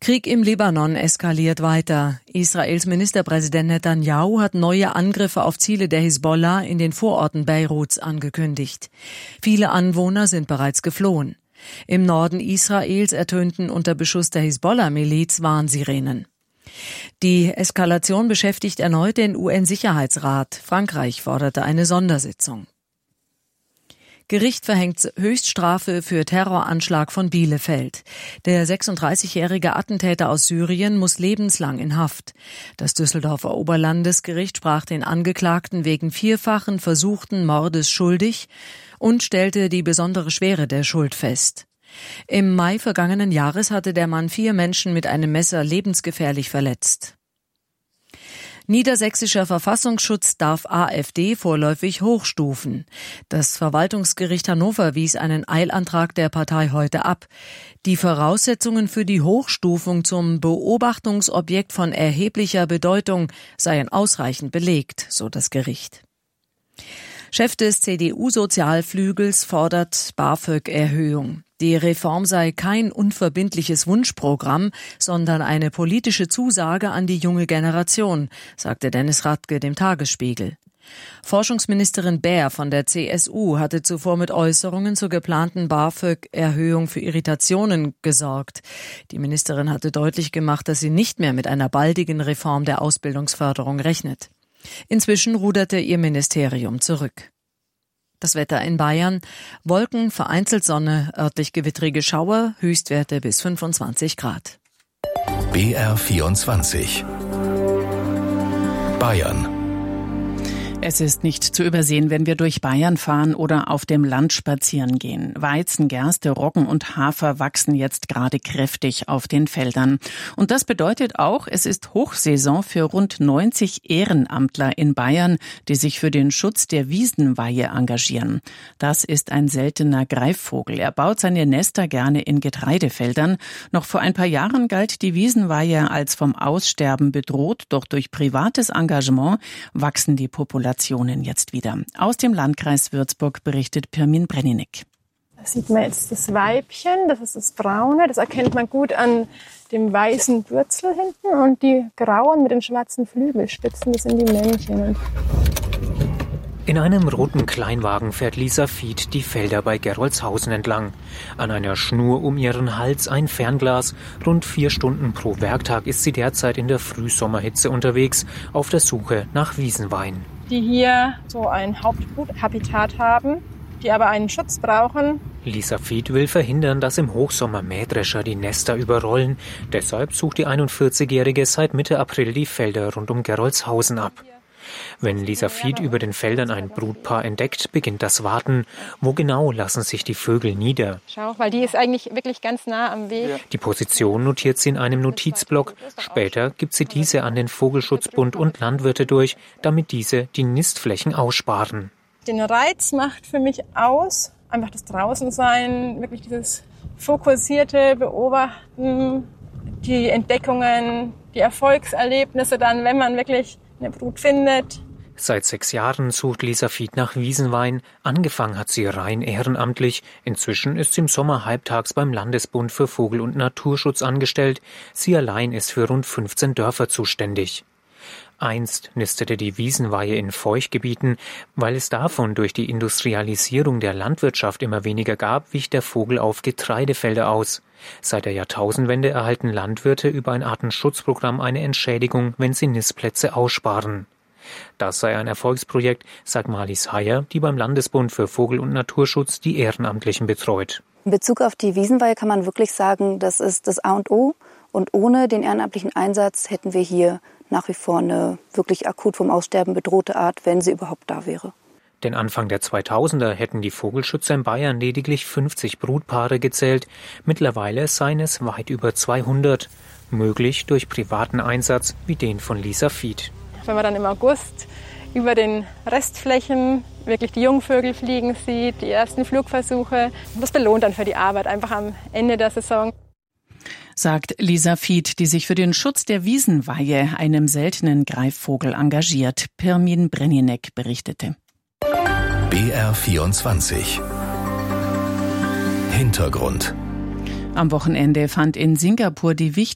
Krieg im Libanon eskaliert weiter. Israels Ministerpräsident Netanyahu hat neue Angriffe auf Ziele der Hisbollah in den Vororten Beiruts angekündigt. Viele Anwohner sind bereits geflohen. Im Norden Israels ertönten unter Beschuss der Hisbollah-Miliz Warnsirenen. Die Eskalation beschäftigt erneut den UN-Sicherheitsrat. Frankreich forderte eine Sondersitzung. Gericht verhängt Höchststrafe für Terroranschlag von Bielefeld. Der 36-jährige Attentäter aus Syrien muss lebenslang in Haft. Das Düsseldorfer Oberlandesgericht sprach den Angeklagten wegen vierfachen versuchten Mordes schuldig und stellte die besondere Schwere der Schuld fest. Im Mai vergangenen Jahres hatte der Mann 4 Menschen mit einem Messer lebensgefährlich verletzt. Niedersächsischer Verfassungsschutz darf AfD vorläufig hochstufen. Das Verwaltungsgericht Hannover wies einen Eilantrag der Partei heute ab. Die Voraussetzungen für die Hochstufung zum Beobachtungsobjekt von erheblicher Bedeutung seien ausreichend belegt, so das Gericht. Chef des CDU-Sozialflügels fordert BAföG-Erhöhung. Die Reform sei kein unverbindliches Wunschprogramm, sondern eine politische Zusage an die junge Generation, sagte Dennis Radke dem Tagesspiegel. Forschungsministerin Baer von der CSU hatte zuvor mit Äußerungen zur geplanten BAföG-Erhöhung für Irritationen gesorgt. Die Ministerin hatte deutlich gemacht, dass sie nicht mehr mit einer baldigen Reform der Ausbildungsförderung rechnet. Inzwischen ruderte ihr Ministerium zurück. Das Wetter in Bayern: Wolken, vereinzelt Sonne, örtlich gewittrige Schauer, Höchstwerte bis 25 Grad. BR24 Bayern. Es ist nicht zu übersehen, wenn wir durch Bayern fahren oder auf dem Land spazieren gehen. Weizen, Gerste, Roggen und Hafer wachsen jetzt gerade kräftig auf den Feldern. Und das bedeutet auch, es ist Hochsaison für rund 90 Ehrenamtler in Bayern, die sich für den Schutz der Wiesenweihe engagieren. Das ist ein seltener Greifvogel. Er baut seine Nester gerne in Getreidefeldern. Noch vor ein paar Jahren galt die Wiesenweihe als vom Aussterben bedroht, doch durch privates Engagement wachsen die Populationen jetzt wieder. Aus dem Landkreis Würzburg berichtet Pirmin Breninek. Da sieht man jetzt das Weibchen, das ist das Braune, das erkennt man gut an dem weißen Bürzel hinten, und die grauen mit den schwarzen Flügelspitzen, das sind die Männchen. In einem roten Kleinwagen fährt Lisa Fied die Felder bei Gerolzhausen entlang. An einer Schnur um ihren Hals ein Fernglas. Rund 4 Stunden pro Werktag ist sie derzeit in der Frühsommerhitze unterwegs, auf der Suche nach Wiesenweihen. Die hier so ein Hauptbruthabitat haben, die aber einen Schutz brauchen. Lisa Fied will verhindern, dass im Hochsommer Mähdrescher die Nester überrollen. Deshalb sucht die 41-Jährige seit Mitte April die Felder rund um Gerolzhausen ab. Wenn Lisa Fied über den Feldern ein Brutpaar entdeckt, beginnt das Warten. Wo genau lassen sich die Vögel nieder? Schau, weil die ist eigentlich wirklich ganz nah am Weg. Die Position notiert sie in einem Notizblock. Später gibt sie diese an den Vogelschutzbund und Landwirte durch, damit diese die Nistflächen aussparen. Den Reiz macht für mich aus, einfach das Draußensein, wirklich dieses fokussierte Beobachten, die Entdeckungen, die Erfolgserlebnisse dann, wenn man wirklich eine Brut findet. Seit 6 Jahren sucht Lisa Fied nach Wiesenweihen. Angefangen hat sie rein ehrenamtlich. Inzwischen ist sie im Sommer halbtags beim Landesbund für Vogel- und Naturschutz angestellt. Sie allein ist für rund 15 Dörfer zuständig. Einst nistete die Wiesenweihe in Feuchtgebieten. Weil es davon durch die Industrialisierung der Landwirtschaft immer weniger gab, wich der Vogel auf Getreidefelder aus. Seit der Jahrtausendwende erhalten Landwirte über ein Artenschutzprogramm eine Entschädigung, wenn sie Nistplätze aussparen. Das sei ein Erfolgsprojekt, sagt Marlies Heyer, die beim Landesbund für Vogel- und Naturschutz die Ehrenamtlichen betreut. In Bezug auf die Wiesenweihe kann man wirklich sagen, das ist das A und O. Und ohne den ehrenamtlichen Einsatz hätten wir hier nach wie vor eine wirklich akut vom Aussterben bedrohte Art, wenn sie überhaupt da wäre. Denn Anfang der 2000er hätten die Vogelschützer in Bayern lediglich 50 Brutpaare gezählt. Mittlerweile seien es weit über 200. Möglich durch privaten Einsatz wie den von Lisa Fied. Wenn man dann im August über den Restflächen wirklich die Jungvögel fliegen sieht, die ersten Flugversuche, das belohnt dann für die Arbeit einfach am Ende der Saison. Sagt Lisa Fied, die sich für den Schutz der Wiesenweihe, einem seltenen Greifvogel, engagiert. Pirmin Breninek berichtete. BR24 Hintergrund. Am Wochenende fand in Singapur die wichtigste